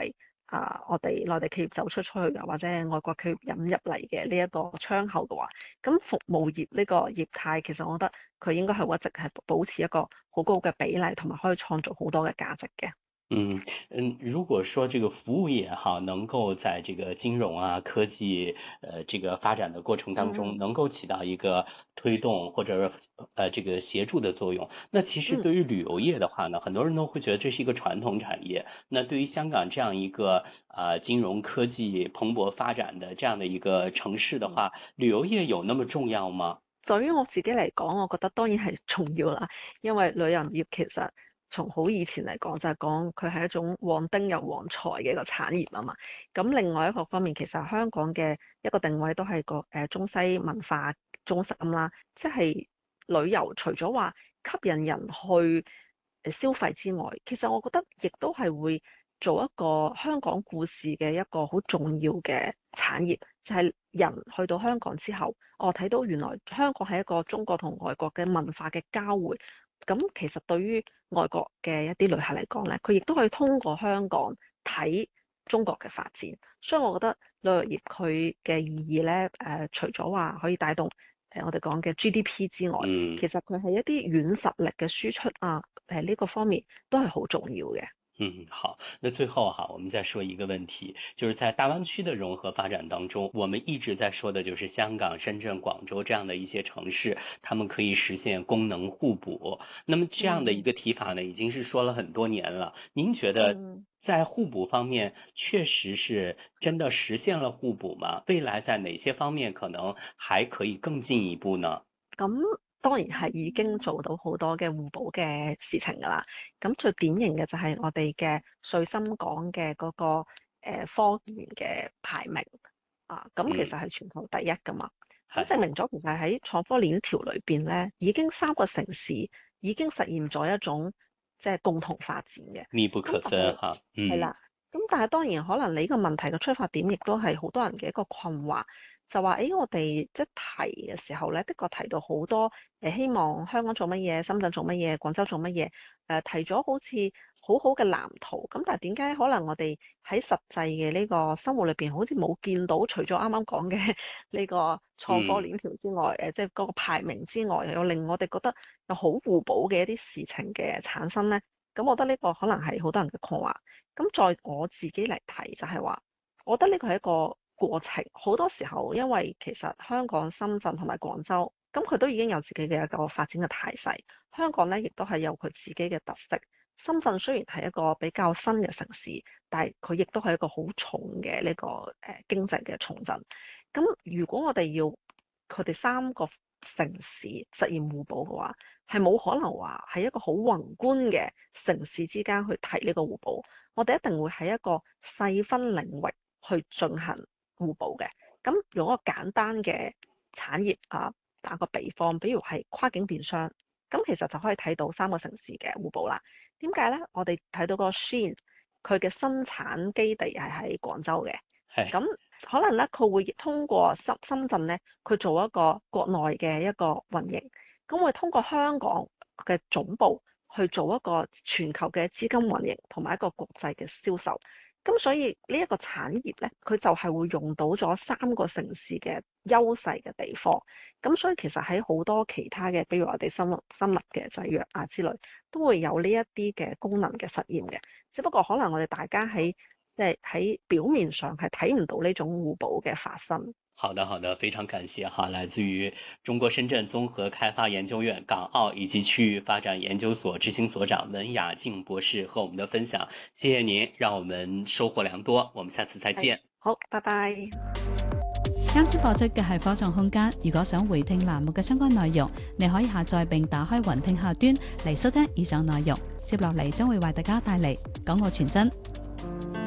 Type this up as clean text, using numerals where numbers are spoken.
為我哋內地企業走出去嘅，或者係外國企業引入嚟嘅呢一個窗口嘅話，咁服務業呢個業態其實我覺得佢應該係一直係保持一個好高嘅比例，同埋可以創造好多嘅價值嘅。 如果说这个服務業哈，能夠在這個金融啊、科技這個發展的過程當中， 嗯能夠起到一個推動或者這個協助的作用，那其實嗯。 對於旅遊業的話呢，很多人都會覺得這是一個傳統產業。那對於香港這樣一個金融科技蓬勃發展的這樣的一個城市的話，旅遊業有那麼重要嗎？ 對於我自己嚟講，我覺得當然係重要啦，因為旅遊業其實從好以前嚟講就係講佢係一種旺丁又旺財嘅一個產業啊嘛。咁另外一個方面，其實香港嘅一個定位都係個中西文化中心啦，即係旅遊除咗話吸引人去消費之外，其實我覺得亦都係會做一個香港故事嘅一個好重要嘅產業，就係人去到香港之後，我睇到原來香港係一個中國同外國嘅文化嘅交匯。咁其實對於外國嘅一啲旅客嚟講咧，佢亦都可以通過香港睇中國嘅發展。所以我覺得旅遊業佢嘅意義咧，除咗話可以帶動我哋講嘅 GDP 之外， 嗯。 其實佢係一啲軟實力嘅輸出啊，呢個方面都係好重要嘅。 好，那最後哈，我們再說一個問題，就是在大灣區的融合發展當中，我們一直在說的就是香港、深圳、廣州這樣的一些城市，他們可以實現功能互補。那麼這樣的一個提法呢，已經是說了很多年了。您覺得在互補方面，確實是真的實現了互補嗎？未來在哪些方面可能還可以更進一步呢？ 咁當然係已經做到好多嘅互補嘅事情㗎啦。咁最典型嘅就係我哋嘅穗深港嘅嗰個科研嘅排名啊，咁其實係全球第一㗎嘛。咁證明咗其實喺創科鏈條裏邊咧，已經3個城市已經實現咗一種即係共同發展嘅。 密不可分哈。 係啦。咁但係當然可能你呢個問題嘅出發點亦都係好多人嘅一個困惑。就話誒，我哋即係提嘅時候咧，的確提到好多希望香港做乜嘢，深圳做乜嘢，廣州做乜嘢，提咗好似好好嘅藍圖。咁但係點解可能我哋喺實際嘅呢個生活裏邊，好似冇見到除咗啱啱講嘅呢個創科鏈條之外，即係嗰個排名之外，又令我哋覺得有好互補嘅一啲事情嘅產生咧？咁我覺得呢個可能係好多人嘅困惑。咁在我自己嚟睇就係話，我覺得呢個係一個過程。好多時候，因為其實香港、深圳同埋廣州，咁佢都已經有自己嘅一個發展嘅態勢。香港咧，亦都係有佢自己嘅特色。深圳雖然係一個比較新嘅城市，但係佢亦都係一個好重嘅呢個經濟嘅重鎮。咁如果我哋要佢哋3個城市實現互補嘅話，係冇可能話係一個好宏觀嘅城市之間去提呢個互補。我哋一定會喺一個細分領域去進行互補嘅。咁用一個簡單嘅產業打個比方，比如係跨境電商，咁其實就可以睇到3個城市嘅互補啦。點解咧？我哋睇到個 Shein 佢嘅生產基地係喺廣州嘅，咁可能咧佢會通過深圳咧，佢做一個國內嘅一個運營，咁會通過香港嘅總部去做一個全球嘅資金運營同埋一個國際嘅銷售。咁所以呢一個產業咧，佢就係會用到咗3個城市嘅優勢嘅地方。咁所以其實喺好多其他嘅，比如我哋生物嘅製藥啊之類，都會有呢一啲嘅功能嘅實驗嘅。只不過可能我哋大家喺即係喺表面上係睇唔到呢種互補嘅發生。 好的，好的，非常感謝哈，來自於中國深圳綜合開發研究院港澳以及區域發展研究所執行所長文雅靜博士和我們的分享，謝謝您，讓我們收穫良多，我們下次再見。 好，拜拜。 啱先播出嘅係科創空間，如果想回聽欄目嘅相關內容，你可以下載並打開雲聽客端嚟收聽以上內容。接落嚟將會為大家帶嚟港澳傳真。